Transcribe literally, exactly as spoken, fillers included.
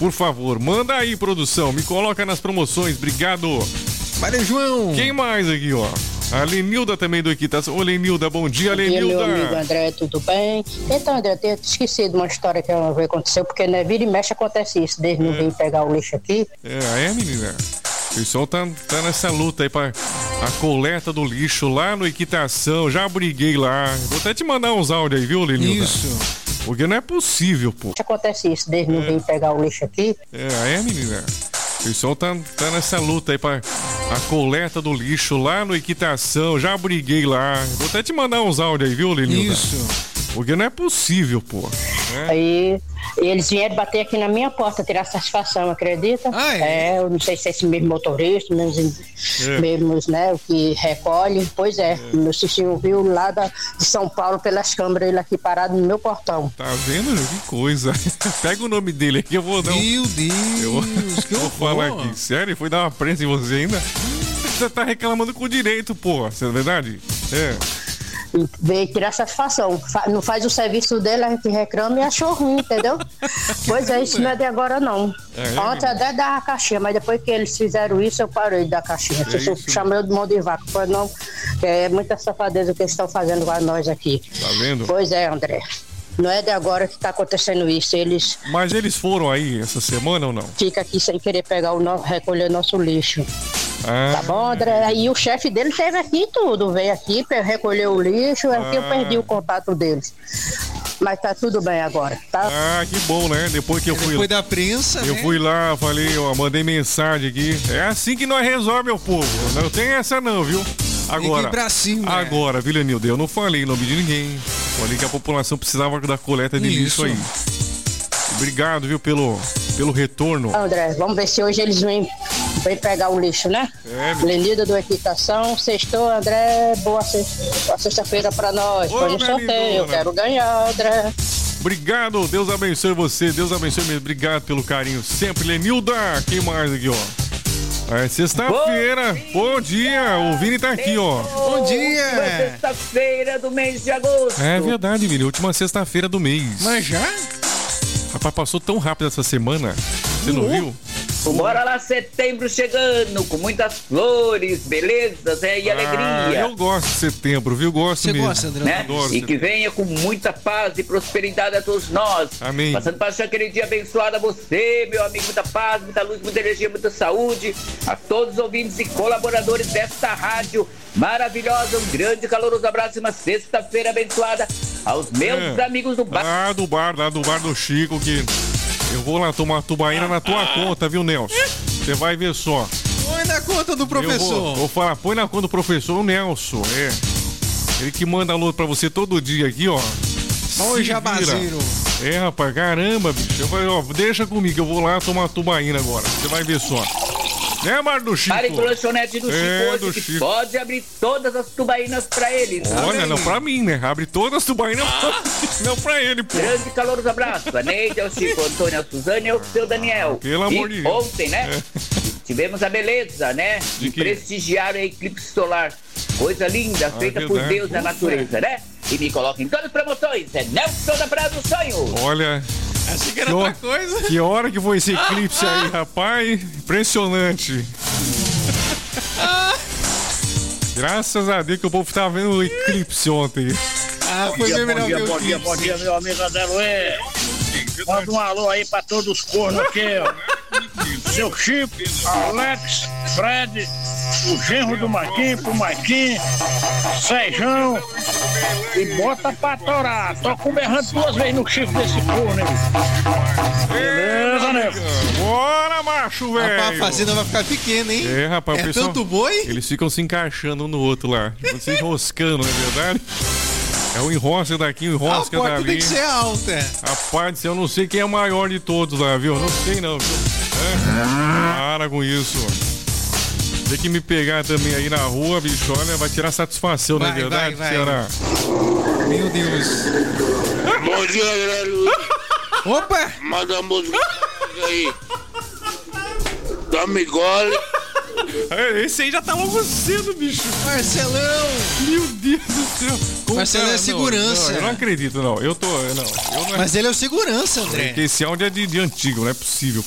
Por favor, manda aí, produção. Me coloca nas promoções. Obrigado. Valeu, João. Quem mais aqui, ó? A Lenilda também do Equitação. Ô, Lenilda, bom dia, Lenilda. Bom dia, meu amigo André, tudo bem? Então, André, eu tinha esquecido uma história que uma vez aconteceu, porque né, vira e mexe acontece isso, desde é. não vir pegar o lixo aqui. É, é, menina. O pessoal tá, tá nessa luta aí pra a coleta do lixo lá no Equitação. Já briguei lá. Vou até te mandar uns áudios aí, viu, Lenilda? Isso. Porque não é possível, pô. Acontece isso, desde é. não vir pegar o lixo aqui. É, é, menina. O pessoal tá, tá nessa luta aí pra a coleta do lixo lá no Equitação. Já briguei lá. Vou até te mandar uns áudios aí, viu, Lenilda? Isso. Porque não é possível, pô. É. Aí eles vieram bater aqui na minha porta, tirar satisfação, acredita? Ah, é? é, eu não sei se é esse mesmo motorista, mesmos, é. mesmos, né, o que recolhe. Pois é, é. meu Cicinho viu lá da, de São Paulo pelas câmeras, ele aqui parado no meu portão. Tá vendo? Que coisa. Pega o nome dele aqui, eu vou dar um... Meu Deus, eu, que eu vou falar aqui. Sério? Foi dar uma prensa em você ainda? Você tá reclamando com o direito, pô. Isso é verdade? É. Veio tirar satisfação. Não faz o serviço dele, a gente reclama e achou ruim, entendeu? Pois é, isso não é de agora, não. É, Ontem até dava a caixinha, mas depois que eles fizeram isso, eu parei de dar caixinha. É Você chamou eu de mão de vaca. Pois não, é muita safadeza que eles estão fazendo com nós aqui. Tá vendo? Pois é, André. Não é de agora que tá acontecendo isso. Eles... Mas eles foram aí essa semana ou não? Fica aqui sem querer pegar o no... recolher nosso lixo. Ah. Tá bom, André? E o chefe dele esteve aqui tudo. Veio aqui, recolheu o lixo. Ah. Aqui eu perdi o contato deles. Mas tá tudo bem agora, tá? Ah, que bom, né? Depois que eu fui... Depois da prensa, Eu né? fui lá, falei, ó, mandei mensagem aqui. É assim que nós resolvemos, meu povo. Não tem essa não, viu? Agora, pra cima, agora, né? Vilanildo, eu não falei em nome de ninguém. Falei que a população precisava da coleta de Isso. lixo aí. Obrigado, viu, pelo, pelo retorno. André, vamos ver se hoje eles vêm, vêm pegar o lixo, né? É, Lenilda do Equitação, sextou, André, boa, se... boa sexta-feira pra nós. Ô, Pode sorteio, eu quero ganhar, André. Obrigado, Deus abençoe você, Deus abençoe mesmo. Obrigado pelo carinho sempre, Lenilda. Quem mais aqui, ó? É sexta-feira, bom, bom dia, o Vini tá aqui, ó. Bom dia! Sexta-feira do mês de agosto. É verdade, Vini, última sexta-feira do mês. Mas já? Rapaz, passou tão rápido essa semana, você não viu? Bora lá, setembro chegando, com muitas flores, belezas é, e ah, alegria. Eu gosto de setembro, viu? Gosto Você mesmo. gosta, André? Né? Adoro e que venha com muita paz e prosperidade a todos nós. Amém. Passando para aquele dia abençoado a você, meu amigo. Muita paz, muita luz, muita energia, muita saúde. A todos os ouvintes e colaboradores desta rádio maravilhosa. Um grande caloroso abraço e uma sexta-feira abençoada aos meus é. amigos do bar. Ah, do bar, lá do bar do Chico, que eu vou lá tomar uma tubaína na tua conta, viu, Nelson? Você vai ver só. Põe na conta do professor. Eu vou, vou falar, põe na conta do professor, o Nelson, é. Ele que manda alô pra você todo dia aqui, ó. Oi, jabazeiro. É, rapaz, caramba, bicho. Eu falei, ó, deixa comigo, eu vou lá tomar uma tubaína agora. Você vai ver só. Né, Mar do Chico? Pare com o lanchonete do Chico é, hoje, do que Chico. pode abrir todas as tubaínas pra eles. Olha, não pra mim, né? Abre todas as tubaínas, ah. não pra ele, pô. Grande caloroso abraço. A Neide, ao Chico, ao Antônio, ao Suzane e ao seu Daniel. Pelo e amor de Deus. Ontem, né? É. Tivemos a beleza, né? De, de prestigiar a eclipse solar. Coisa linda, ah, feita por Deus na natureza, né? E me coloca em todas as promoções. É Nelson da Praia do Sonho. Olha... Achei que era outra coisa. Que hora que foi esse eclipse aí, rapaz? Impressionante. Graças a Deus que o povo tava vendo o eclipse ontem. Ah, foi bem melhor que o Bom dia, bom dia, meu amigo André Luiz. Manda um alô aí pra todos os cornos aqui, ó. Seu Chico, Alex, Fred, o genro do Marquinhos, pro Marquinhos, Sejão. E bota pra torar. Tô com berrando duas vezes no chifre desse corno, hein? Beleza, né? Bora, macho, velho. Rapaz, a fazenda vai ficar pequena, hein? É, rapaz. É o pessoal, tanto boi? Eles ficam se encaixando um no outro lá. Se enroscando, não é verdade? É um enrosca daqui, um enrosca dali. A porta tem que ser alta. Rapaz, eu não sei quem é o maior de todos lá, viu? Não sei não, viu? É? Para com isso. Tem que me pegar também aí na rua, bicho, olha, vai tirar satisfação, vai, não é verdade, vai, vai. Ceará? Meu Deus. Bom dia, galera. Opa! Manda a música aí. Da Migole. Esse aí já tá logo cedo, bicho. Marcelão! Meu Deus do céu. Como Marcelão cara? é segurança. Não, não, eu não acredito, não. Eu tô. Não, eu não Mas ele é o segurança, André. Porque esse áudio é de, de antigo, não é possível.